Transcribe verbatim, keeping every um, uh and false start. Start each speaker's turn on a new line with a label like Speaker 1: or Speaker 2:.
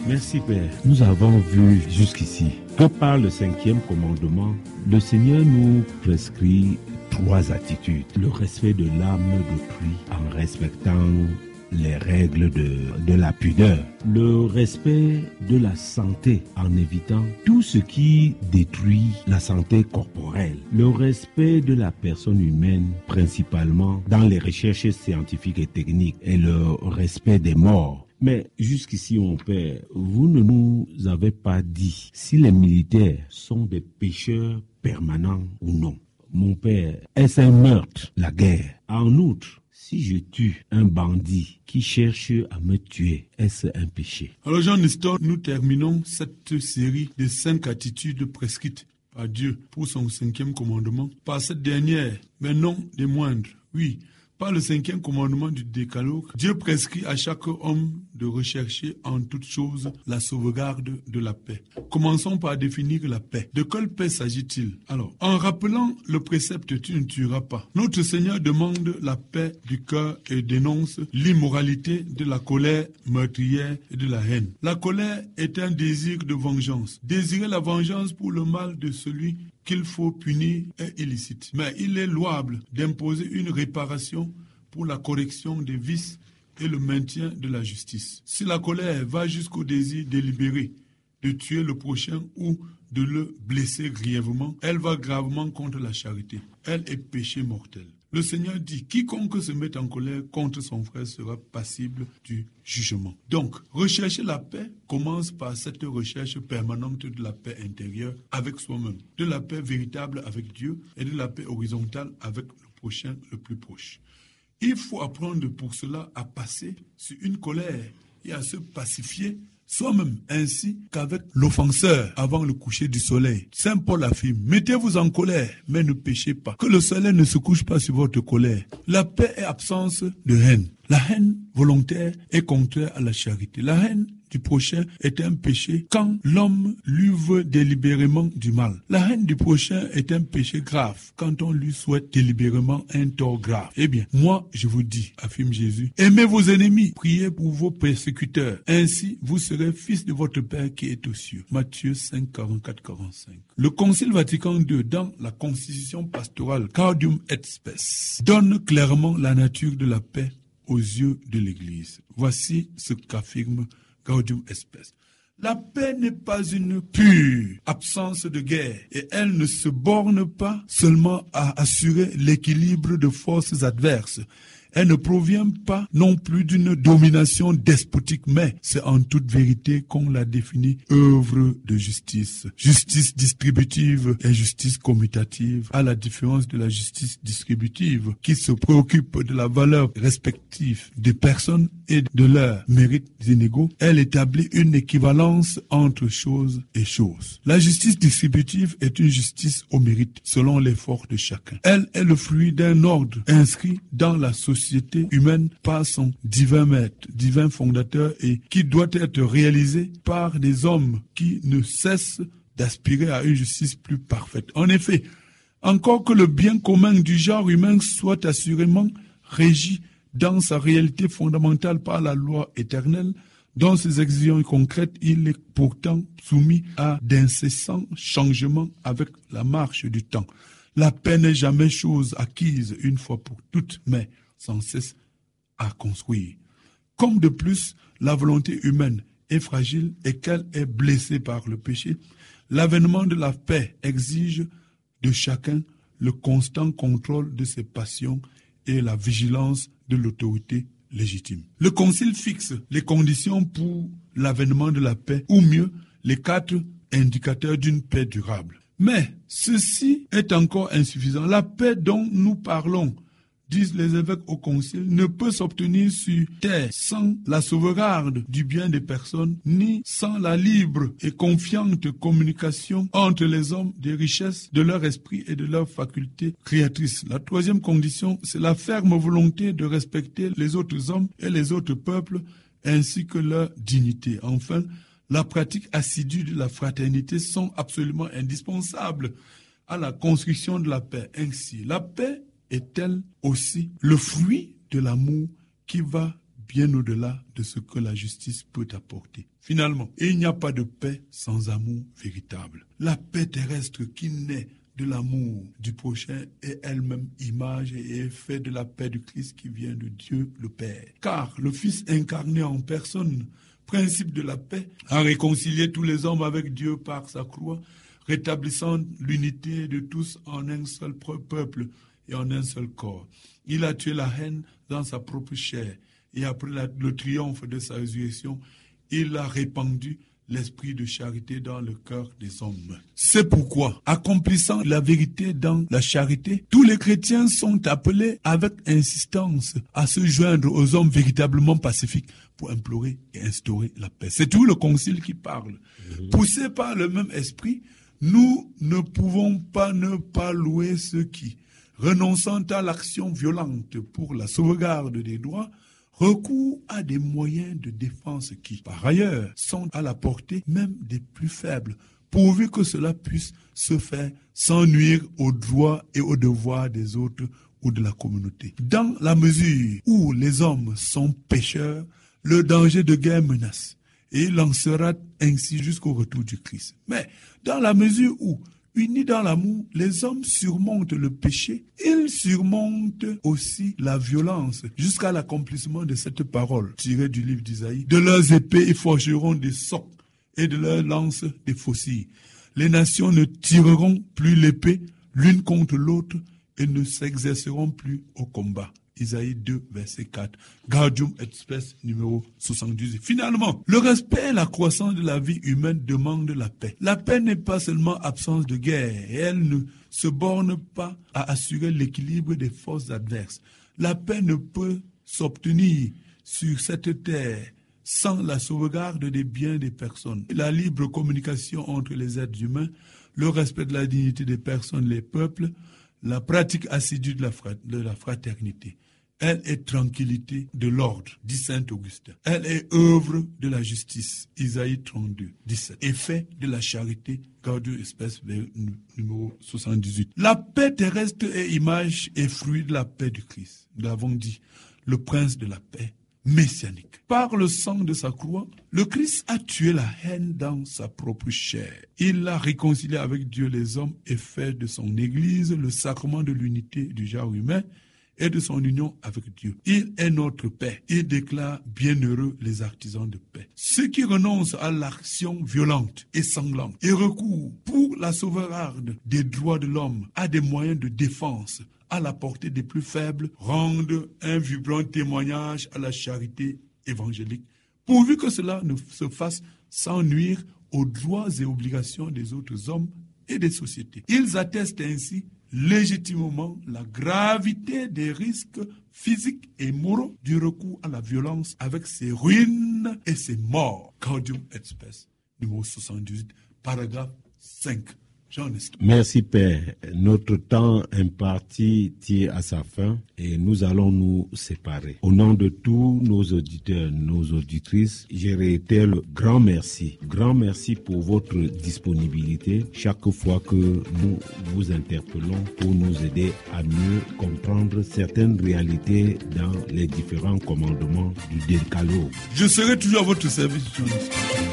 Speaker 1: Merci Père. Nous avons vu jusqu'ici. Que par le cinquième commandement, le Seigneur nous prescrit trois attitudes. Le respect de l'âme d'autrui en respectant les règles de, de la pudeur. Le respect de la santé en évitant tout ce qui détruit la santé corporelle. Le respect de la personne humaine, principalement dans les recherches scientifiques et techniques. Et le respect des morts. Mais jusqu'ici, mon père, vous ne nous avez pas dit si les militaires sont des pécheurs permanents ou non. Mon père, est-ce un meurtre, la guerre? En outre, si je tue un bandit qui cherche à me tuer, est-ce un péché?
Speaker 2: Alors Jean Nestor, nous terminons cette série de cinq attitudes prescrites par Dieu pour son cinquième commandement par cette dernière, mais non des moindres. Oui, par le cinquième commandement du Décalogue, Dieu prescrit à chaque homme de rechercher en toute chose la sauvegarde de la paix. Commençons par définir la paix. De quelle paix s'agit-il? Alors, en rappelant le précepte « tu ne tueras pas », notre Seigneur demande la paix du cœur et dénonce l'immoralité de la colère meurtrière et de la haine. La colère est un désir de vengeance. Désirer la vengeance pour le mal de celui qu'il faut punir est illicite. Mais il est louable d'imposer une réparation pour la correction des vices et le maintien de la justice. Si la colère va jusqu'au désir délibéré de tuer le prochain ou de le blesser grièvement, elle va gravement contre la charité. Elle est péché mortel. Le Seigneur dit, quiconque se met en colère contre son frère sera passible du jugement. Donc, rechercher la paix commence par cette recherche permanente de la paix intérieure avec soi-même, de la paix véritable avec Dieu et de la paix horizontale avec le prochain le plus proche. Il faut apprendre pour cela à passer sur une colère et à se pacifier soi-même, ainsi qu'avec l'offenseur avant le coucher du soleil. Saint Paul affirme, mettez-vous en colère, mais ne péchez pas. Que le soleil ne se couche pas sur votre colère. La paix est absence de haine. La haine volontaire est contraire à la charité. La haine du prochain est un péché quand l'homme lui veut délibérément du mal. La haine du prochain est un péché grave quand on lui souhaite délibérément un tort grave. Eh bien, moi, je vous dis, affirme Jésus, aimez vos ennemis, priez pour vos persécuteurs. Ainsi, vous serez fils de votre Père qui est aux cieux. Matthieu cinq, quarante-quatre, quarante-cinq. Le Concile Vatican deux, dans la Constitution pastorale Gaudium et Spes, donne clairement la nature de la paix aux yeux de l'Église. Voici ce qu'affirme Gaudium et Spes. La paix n'est pas une pure absence de guerre et elle ne se borne pas seulement à assurer l'équilibre de forces adverses. Elle ne provient pas non plus d'une domination despotique, mais c'est en toute vérité qu'on la définit œuvre de justice. Justice distributive et justice commutative, à la différence de la justice distributive qui se préoccupe de la valeur respective des personnes et de leurs mérites inégaux. Elle établit une équivalence entre choses et choses. La justice distributive est une justice au mérite, selon l'effort de chacun. Elle est le fruit d'un ordre inscrit dans la société société humaine par son divin maître, divin fondateur et qui doit être réalisé par des hommes qui ne cessent d'aspirer à une justice plus parfaite. En effet, encore que le bien commun du genre humain soit assurément régi dans sa réalité fondamentale par la loi éternelle, dans ses exigences concrètes, il est pourtant soumis à d'incessants changements avec la marche du temps. La paix n'est jamais chose acquise une fois pour toutes, mais sans cesse à construire. Comme de plus, la volonté humaine est fragile et qu'elle est blessée par le péché, l'avènement de la paix exige de chacun le constant contrôle de ses passions et la vigilance de l'autorité légitime. Le Concile fixe les conditions pour l'avènement de la paix, ou mieux, les quatre indicateurs d'une paix durable. Mais ceci est encore insuffisant. La paix dont nous parlons, disent les évêques au Concile, ne peut s'obtenir sur terre sans la sauvegarde du bien des personnes, ni sans la libre et confiante communication entre les hommes des richesses de leur esprit et de leurs facultés créatrices. La troisième condition, c'est la ferme volonté de respecter les autres hommes et les autres peuples, ainsi que leur dignité. Enfin, la pratique assidue de la fraternité sont absolument indispensables à la construction de la paix. Ainsi, la paix est-elle aussi le fruit de l'amour qui va bien au-delà de ce que la justice peut apporter. Finalement, il n'y a pas de paix sans amour véritable. La paix terrestre qui naît de l'amour du prochain est elle-même image et effet de la paix du Christ qui vient de Dieu le Père. Car le Fils incarné en personne, principe de la paix, a réconcilié tous les hommes avec Dieu par sa croix, rétablissant l'unité de tous en un seul peuple et en un seul corps. Il a tué la haine dans sa propre chair et après la, le triomphe de sa résurrection, il a répandu l'esprit de charité dans le cœur des hommes. C'est pourquoi, accomplissant la vérité dans la charité, tous les chrétiens sont appelés avec insistance à se joindre aux hommes véritablement pacifiques pour implorer et instaurer la paix. C'est tout le concile qui parle. Mmh. Poussés par le même esprit, nous ne pouvons pas ne pas louer ceux qui, renonçant à l'action violente pour la sauvegarde des droits, recours à des moyens de défense qui, par ailleurs, sont à la portée même des plus faibles, pourvu que cela puisse se faire sans nuire aux droits et aux devoirs des autres ou de la communauté. Dans la mesure où les hommes sont pécheurs, le danger de guerre menace, et il en sera ainsi jusqu'au retour du Christ. Mais dans la mesure où, unis dans l'amour, les hommes surmontent le péché, ils surmontent aussi la violence jusqu'à l'accomplissement de cette parole tirée du livre d'Isaïe. De leurs épées, ils forgeront des socs et de leurs lances des faucilles. Les nations ne tireront plus l'épée l'une contre l'autre et ne s'exerceront plus au combat. Isaïe deux, verset quatre. Gaudium et Spes numéro soixante-dix-huit. Finalement, le respect et la croissance de la vie humaine demandent la paix. La paix n'est pas seulement absence de guerre, et elle ne se borne pas à assurer l'équilibre des forces adverses. La paix ne peut s'obtenir sur cette terre sans la sauvegarde des biens des personnes. La libre communication entre les êtres humains, le respect de la dignité des personnes, les peuples, la pratique assidue de la, frat- de la fraternité. Elle est tranquillité de l'ordre, dit saint Augustin. Elle est œuvre de la justice, Isaïe trente-deux, dix-sept. Effet de la charité, Gaudium et Spes numéro soixante-dix-huit. La paix terrestre est image et fruit de la paix du Christ. Nous l'avons dit, le prince de la paix messianique. Par le sang de sa croix, le Christ a tué la haine dans sa propre chair. Il l'a réconcilié avec Dieu les hommes et fait de son Église le sacrement de l'unité du genre humain et de son union avec Dieu. Il est notre paix. Il déclare bienheureux les artisans de paix. Ceux qui renoncent à l'action violente et sanglante et recourent pour la sauvegarde des droits de l'homme à des moyens de défense à la portée des plus faibles, rendent un vibrant témoignage à la charité évangélique, pourvu que cela ne se fasse sans nuire aux droits et obligations des autres hommes et des sociétés. Ils attestent ainsi légitimement la gravité des risques physiques et moraux du recours à la violence avec ses ruines et ses morts. Gaudium et Spes, numéro soixante-dix-huit, paragraphe cinq.
Speaker 1: Merci Père. Notre temps imparti tire à sa fin et nous allons nous séparer. Au nom de tous nos auditeurs, nos auditrices, je réitère le grand merci. Grand merci pour votre disponibilité chaque fois que nous vous interpellons pour nous aider à mieux comprendre certaines réalités dans les différents commandements du Décalogue.
Speaker 2: Je serai toujours à votre service, journaliste.